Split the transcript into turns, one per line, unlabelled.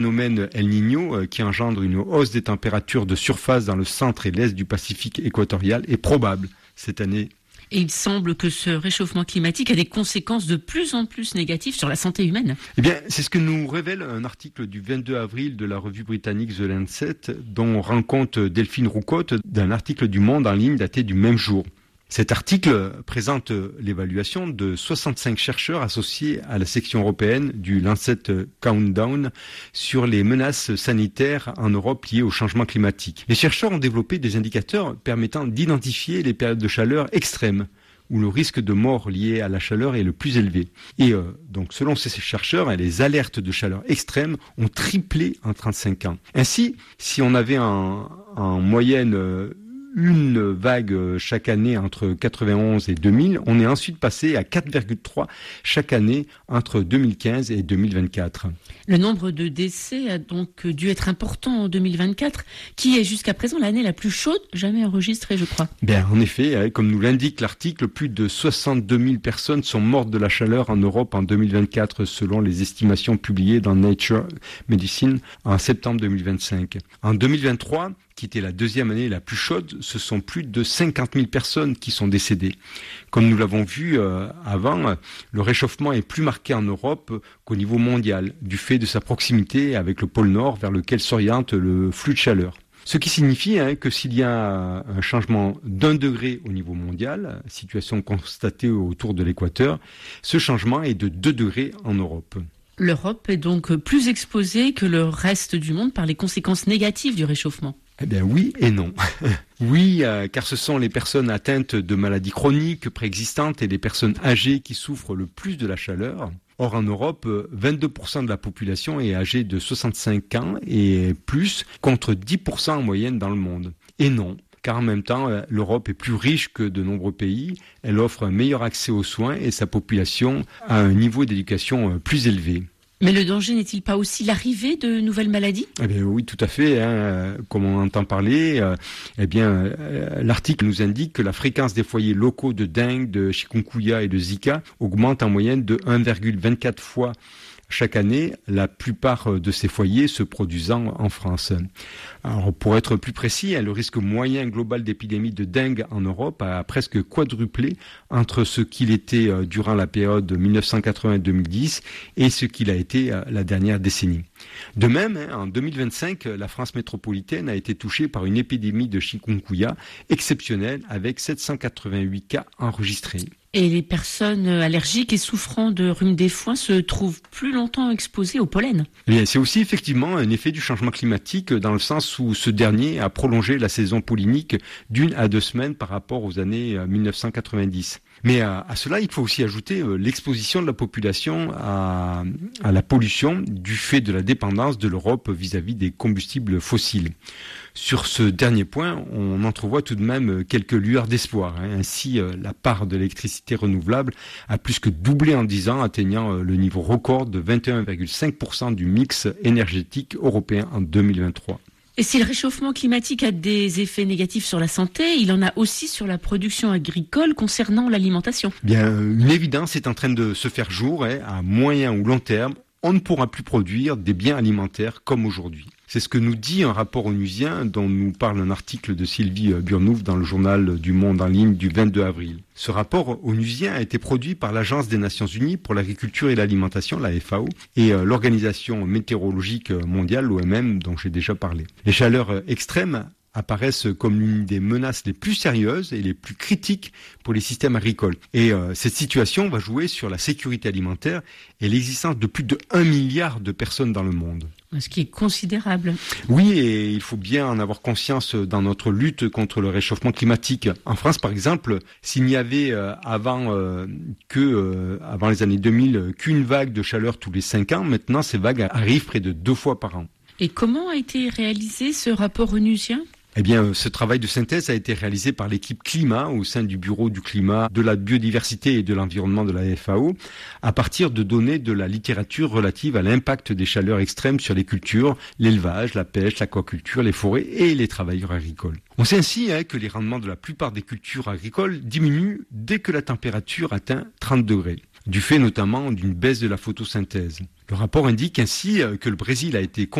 phénomène El Niño qui engendre une hausse des températures de surface dans le centre et l'est du Pacifique équatorial est probable cette année.
Et il semble que ce réchauffement climatique a des conséquences de plus en plus négatives sur la santé humaine.
Eh bien, c'est ce que nous révèle un article du 22 avril de la revue britannique The Lancet, dont rend compte Delphine Roucotte d'un article du Monde en ligne daté du même jour. Cet article présente l'évaluation de 65 chercheurs associés à la section européenne du Lancet Countdown sur les menaces sanitaires en Europe liées au changement climatique. Les chercheurs ont développé des indicateurs permettant d'identifier les périodes de chaleur extrêmes où le risque de mort lié à la chaleur est le plus élevé. Et donc, selon ces chercheurs, les alertes de chaleur extrême ont triplé en 35 ans. Ainsi, si on avait en moyenne une vague chaque année entre 91 et 2000, on est ensuite passé à 4,3 chaque année entre 2015 et 2024.
Le nombre de décès a donc dû être important en 2024, qui est jusqu'à présent l'année la plus chaude jamais enregistrée, je crois.
Bien, en effet, comme nous l'indique l'article, plus de 62 000 personnes sont mortes de la chaleur en Europe en 2024, selon les estimations publiées dans Nature Medicine en septembre 2025. En 2023, qui était la deuxième année la plus chaude, ce sont plus de 50 000 personnes qui sont décédées. Comme nous l'avons vu avant, le réchauffement est plus marqué en Europe qu'au niveau mondial, du fait de sa proximité avec le pôle Nord vers lequel s'oriente le flux de chaleur. Ce qui signifie que s'il y a un changement d'1 degré au niveau mondial, situation constatée autour de l'équateur, ce changement est de 2 degrés en Europe.
L'Europe est donc plus exposée que le reste du monde par les conséquences négatives du réchauffement.
Eh bien oui et non. Oui, car ce sont les personnes atteintes de maladies chroniques préexistantes et les personnes âgées qui souffrent le plus de la chaleur. Or, en Europe, 22% de la population est âgée de 65 ans et plus, contre 10% en moyenne dans le monde. Et non, car en même temps, l'Europe est plus riche que de nombreux pays, elle offre un meilleur accès aux soins et sa population a un niveau d'éducation plus élevé.
Mais le danger n'est-il pas aussi l'arrivée de nouvelles maladies ?
Eh bien, oui, tout à fait. Comme on entend parler, l'article nous indique que la fréquence des foyers locaux de dengue, de chikungunya et de Zika augmente en moyenne de 1,24 fois chaque année, la plupart de ces foyers se produisant en France. Alors, pour être plus précis, le risque moyen global d'épidémie de dengue en Europe a presque quadruplé entre ce qu'il était durant la période 1980-2010 et ce qu'il a été la dernière décennie. De même, en 2025, la France métropolitaine a été touchée par une épidémie de chikungunya exceptionnelle avec 788 cas enregistrés.
Et les personnes allergiques et souffrant de rhume des foins se trouvent plus longtemps exposées au pollen.
Bien, c'est aussi effectivement un effet du changement climatique dans le sens où ce dernier a prolongé la saison pollinique d'1 à 2 semaines par rapport aux années 1990. Mais à cela, il faut aussi ajouter l'exposition de la population à la pollution du fait de la dépendance de l'Europe vis-à-vis des combustibles fossiles. Sur ce dernier point, on entrevoit tout de même quelques lueurs d'espoir. Ainsi, la part de l'électricité renouvelable a plus que doublé en 10 ans, atteignant le niveau record de 21,5% du mix énergétique européen en 2023.
Et si le réchauffement climatique a des effets négatifs sur la santé, il en a aussi sur la production agricole concernant l'alimentation.
Bien, une évidence est en train de se faire jour. À moyen ou long terme, on ne pourra plus produire des biens alimentaires comme aujourd'hui. C'est ce que nous dit un rapport onusien dont nous parle un article de Sylvie Burnouf dans le journal du Monde en ligne du 22 avril. Ce rapport onusien a été produit par l'Agence des Nations Unies pour l'agriculture et l'alimentation, la FAO, et l'Organisation météorologique mondiale, l'OMM, dont j'ai déjà parlé. Les chaleurs extrêmes apparaissent comme l'une des menaces les plus sérieuses et les plus critiques pour les systèmes agricoles. Et cette situation va jouer sur la sécurité alimentaire et l'existence de plus de 1 milliard de personnes dans le monde.
Ce qui est considérable.
Oui, et il faut bien en avoir conscience dans notre lutte contre le réchauffement climatique. En France, par exemple, s'il n'y avait avant les années 2000 qu'une vague de chaleur tous les 5 ans, maintenant ces vagues arrivent près de 2 fois par an.
Et comment a été réalisé ce rapport onusien ?
Eh bien, ce travail de synthèse a été réalisé par l'équipe Climat au sein du Bureau du climat, de la biodiversité et de l'environnement de la FAO, à partir de données de la littérature relative à l'impact des chaleurs extrêmes sur les cultures, l'élevage, la pêche, l'aquaculture, les forêts et les travailleurs agricoles. On sait ainsi que les rendements de la plupart des cultures agricoles diminuent dès que la température atteint 30 degrés. du fait notamment d'une baisse de la photosynthèse. Le rapport indique ainsi que le Brésil a été